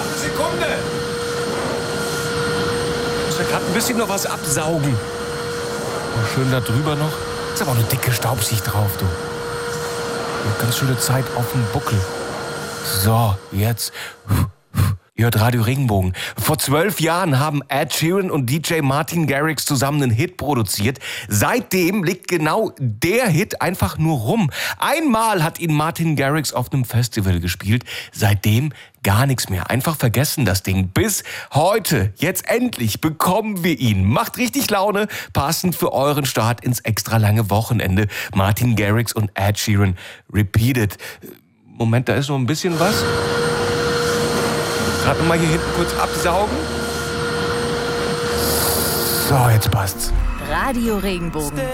Eine Sekunde. Ich muss ja gerade ein bisschen noch was absaugen. Oh, schön da drüber noch. Ist aber auch eine dicke Staubschicht drauf, du. Ganz schöne Zeit auf dem Buckel. So, jetzt. Ihr hört Radio Regenbogen. Vor 12 Jahren haben Ed Sheeran und DJ Martin Garrix zusammen einen Hit produziert. Seitdem liegt genau der Hit einfach nur rum. Einmal hat ihn Martin Garrix auf einem Festival gespielt. Seitdem gar nichts mehr. Einfach vergessen das Ding. Bis heute. Jetzt endlich bekommen wir ihn. Macht richtig Laune. Passend für euren Start ins extra lange Wochenende. Martin Garrix und Ed Sheeran. Repeated. Moment, da ist noch ein bisschen was. Gerade nochmal hier hinten kurz absaugen. So, jetzt passt's. Radio Regenbogen.